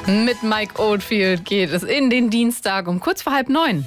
Mit Mike Oldfield geht es in den Dienstag um kurz vor 8:30.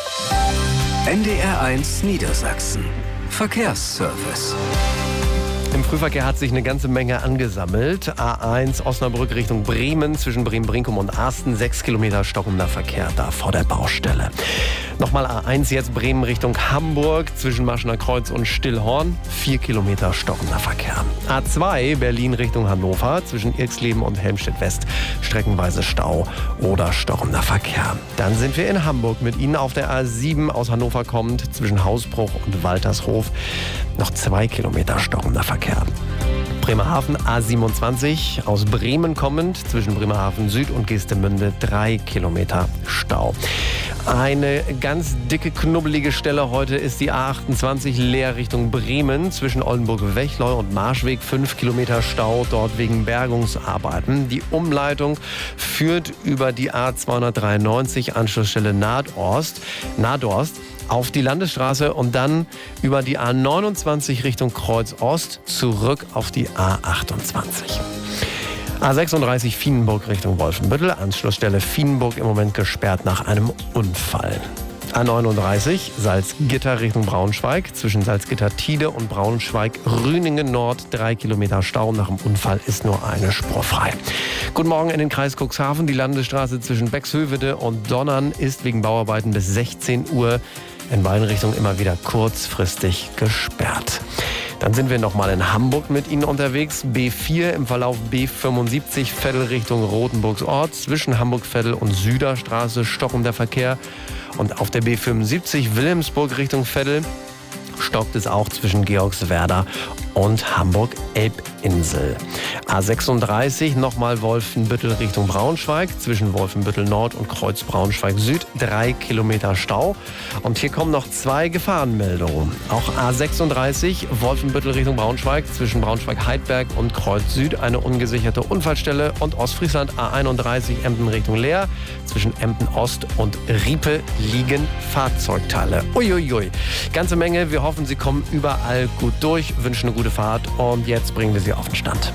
NDR1 Niedersachsen. Verkehrsservice. Im Frühverkehr hat sich eine ganze Menge angesammelt. A1 Osnabrück Richtung Bremen, zwischen Bremen-Brinkum und Arsten, 6 Kilometer stockender Verkehr da vor der Baustelle. Nochmal A1 jetzt Bremen Richtung Hamburg, zwischen Maschener Kreuz und Stillhorn, 4 Kilometer stockender Verkehr. A2 Berlin Richtung Hannover, zwischen Irxleben und Helmstedt-West, streckenweise Stau oder stockender Verkehr. Dann sind wir in Hamburg mit Ihnen auf der A7 aus Hannover kommend, zwischen Hausbruch und Waltershof, noch 2 Kilometer stockender Verkehr. Bremerhaven A27 aus Bremen kommend, zwischen Bremerhaven Süd und Geestemünde, 3 Kilometer Stau. Eine ganz dicke, knubbelige Stelle heute ist die A28 leer Richtung Bremen, zwischen Oldenburg-Wechleu und Marschweg, 5 Kilometer Stau, dort wegen Bergungsarbeiten. Die Umleitung führt über die A293, Anschlussstelle Nadorst, auf die Landesstraße und dann über die A29 Richtung Kreuz Ost zurück auf die A28. A36 Vienenburg Richtung Wolfenbüttel, Anschlussstelle Vienenburg im Moment gesperrt nach einem Unfall. A39 Salzgitter Richtung Braunschweig, zwischen Salzgitter-Tide und Braunschweig-Rüningen Nord, 3 Kilometer Stau. Nach dem Unfall ist nur eine Spur frei. Guten Morgen in den Kreis Cuxhaven. Die Landesstraße zwischen Bexhövede und Donnern ist wegen Bauarbeiten bis 16 Uhr in beiden Richtungen immer wieder kurzfristig gesperrt. Dann sind wir nochmal in Hamburg mit Ihnen unterwegs. B4 im Verlauf B75 Veddel Richtung Rothenburgsort. Zwischen Hamburg-Veddel und Süderstraße stockender Verkehr. Und auf der B75 Wilhelmsburg Richtung Veddel stockt es auch zwischen Georgswerda und Hamburg-Elbinsel. A36 nochmal Wolfenbüttel Richtung Braunschweig, zwischen Wolfenbüttel Nord und Kreuz Braunschweig Süd, 3 Kilometer Stau. Und hier kommen noch 2 Gefahrenmeldungen. Auch A36 Wolfenbüttel Richtung Braunschweig, zwischen Braunschweig-Heidberg und Kreuz Süd, eine ungesicherte Unfallstelle. Und Ostfriesland A31 Emden Richtung Leer, zwischen Emden Ost und Riepe liegen Fahrzeugteile. Uiuiui, ganze Menge. Wir hoffen, Sie kommen überall gut durch, wünschen eine gute Fahrt und jetzt bringen wir Sie auf den Stand.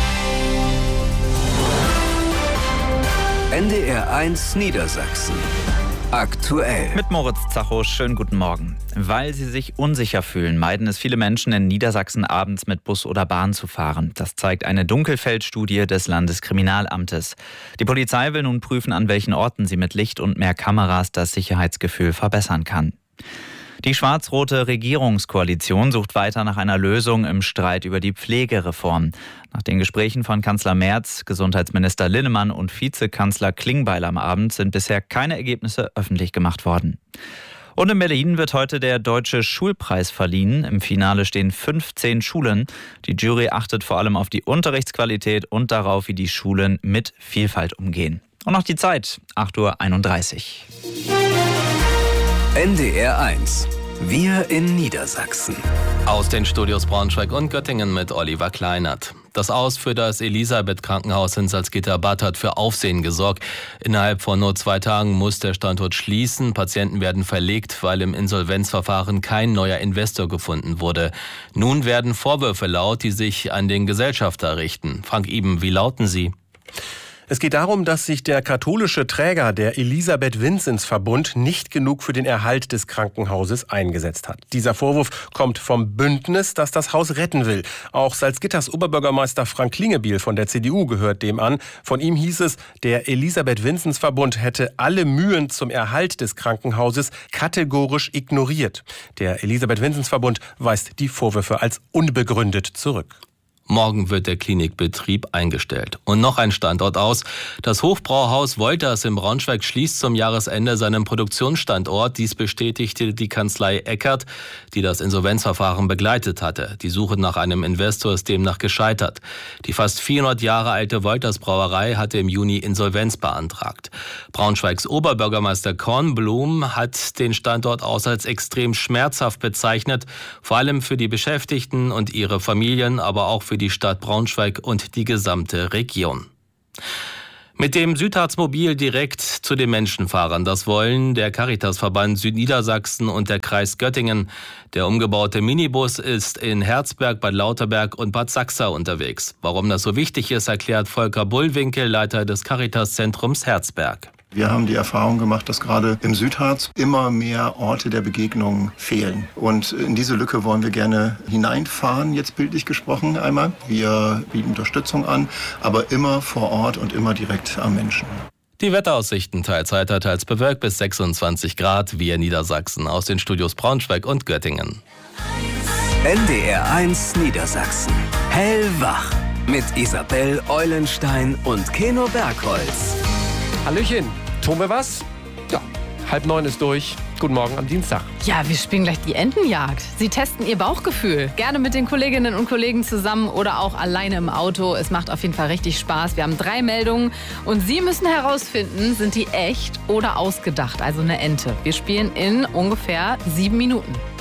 NDR1 Niedersachsen. Aktuell. Mit Moritz Zacho, schönen guten Morgen. Weil sie sich unsicher fühlen, meiden es viele Menschen in Niedersachsen abends mit Bus oder Bahn zu fahren. Das zeigt eine Dunkelfeldstudie des Landeskriminalamtes. Die Polizei will nun prüfen, an welchen Orten sie mit Licht und mehr Kameras das Sicherheitsgefühl verbessern kann. Die schwarz-rote Regierungskoalition sucht weiter nach einer Lösung im Streit über die Pflegereform. Nach den Gesprächen von Kanzler Merz, Gesundheitsminister Linnemann und Vizekanzler Klingbeil am Abend sind bisher keine Ergebnisse öffentlich gemacht worden. Und in Berlin wird heute der Deutsche Schulpreis verliehen. Im Finale stehen 15 Schulen. Die Jury achtet vor allem auf die Unterrichtsqualität und darauf, wie die Schulen mit Vielfalt umgehen. Und noch die Zeit, 8:31 Uhr. NDR1. Wir in Niedersachsen. Aus den Studios Braunschweig und Göttingen mit Oliver Kleinert. Das Aus für das Elisabeth-Krankenhaus in Salzgitter-Bad hat für Aufsehen gesorgt. Innerhalb von nur 2 Tagen muss der Standort schließen. Patienten werden verlegt, weil im Insolvenzverfahren kein neuer Investor gefunden wurde. Nun werden Vorwürfe laut, die sich an den Gesellschafter richten. Frank Iben, wie lauten sie? Es geht darum, dass sich der katholische Träger, der Elisabeth-Vinzens-Verbund, nicht genug für den Erhalt des Krankenhauses eingesetzt hat. Dieser Vorwurf kommt vom Bündnis, das das Haus retten will. Auch Salzgitters Oberbürgermeister Frank Klingebiel von der CDU gehört dem an. Von ihm hieß es, der Elisabeth-Vinzens-Verbund hätte alle Mühen zum Erhalt des Krankenhauses kategorisch ignoriert. Der Elisabeth-Vinzens-Verbund weist die Vorwürfe als unbegründet zurück. Morgen wird der Klinikbetrieb eingestellt. Und noch ein Standort aus. Das Hofbrauhaus Wolters in Braunschweig schließt zum Jahresende seinen Produktionsstandort. Dies bestätigte die Kanzlei Eckert, die das Insolvenzverfahren begleitet hatte. Die Suche nach einem Investor ist demnach gescheitert. Die fast 400 Jahre alte Wolters Brauerei hatte im Juni Insolvenz beantragt. Braunschweigs Oberbürgermeister Kornblum hat den Standort auch als extrem schmerzhaft bezeichnet. Vor allem für die Beschäftigten und ihre Familien, aber auch für die Stadt Braunschweig und die gesamte Region. Mit dem Südharzmobil direkt zu den Menschen fahren. Das wollen der Caritasverband Südniedersachsen und der Kreis Göttingen. Der umgebaute Minibus ist in Herzberg, Bad Lauterberg und Bad Sachsa unterwegs. Warum das so wichtig ist, erklärt Volker Bullwinkel, Leiter des Caritas-Zentrums Herzberg. Wir haben die Erfahrung gemacht, dass gerade im Südharz immer mehr Orte der Begegnung fehlen. Und in diese Lücke wollen wir gerne hineinfahren, jetzt bildlich gesprochen einmal. Wir bieten Unterstützung an, aber immer vor Ort und immer direkt am Menschen. Die Wetteraussichten teils heiter, teils bewölkt bis 26 Grad, wir Niedersachsen aus den Studios Braunschweig und Göttingen. NDR1 Niedersachsen. Hellwach. Mit Isabel Eulenstein und Keno Bergholz. Hallöchen, tun wir was? Ja, 8:30 ist durch. Guten Morgen am Dienstag. Ja, wir spielen gleich die Entenjagd. Sie testen Ihr Bauchgefühl. Gerne mit den Kolleginnen und Kollegen zusammen oder auch alleine im Auto. Es macht auf jeden Fall richtig Spaß. Wir haben 3 Meldungen und Sie müssen herausfinden, sind die echt oder ausgedacht, also eine Ente. Wir spielen in ungefähr 7 Minuten.